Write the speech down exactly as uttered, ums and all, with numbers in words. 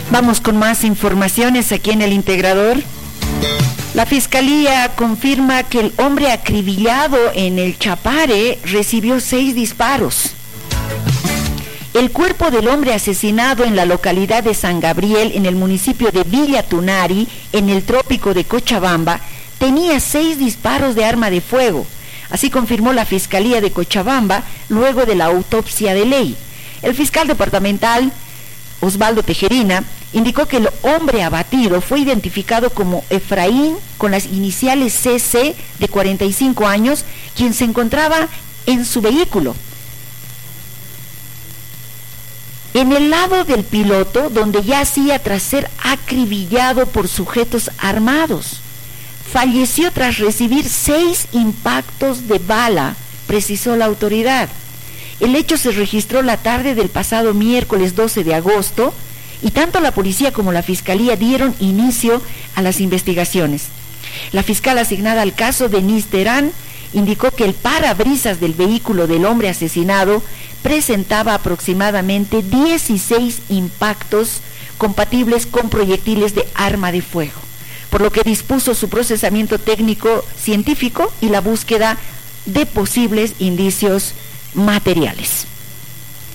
Vamos con más informaciones aquí en El Integrador. La Fiscalía confirma que el hombre acribillado en el Chapare recibió seis disparos. El cuerpo del hombre asesinado en la localidad de San Gabriel, en el municipio de Villa Tunari, en el trópico de Cochabamba, tenía seis disparos de arma de fuego. Así confirmó la Fiscalía de Cochabamba luego de la autopsia de ley. El fiscal departamental, Osvaldo Tejerina, indicó que el hombre abatido fue identificado como Efraín, con las iniciales C C, de cuarenta y cinco años, quien se encontraba en su vehículo. En el lado del piloto, donde yacía tras ser acribillado por sujetos armados. Falleció tras recibir seis impactos de bala, precisó la autoridad. El hecho se registró la tarde del pasado miércoles doce de agosto y tanto la policía como la fiscalía dieron inicio a las investigaciones. La fiscal asignada al caso, Denise Terán, indicó que el parabrisas del vehículo del hombre asesinado presentaba aproximadamente dieciséis impactos compatibles con proyectiles de arma de fuego, por lo que dispuso su procesamiento técnico científico y la búsqueda de posibles indicios materiales.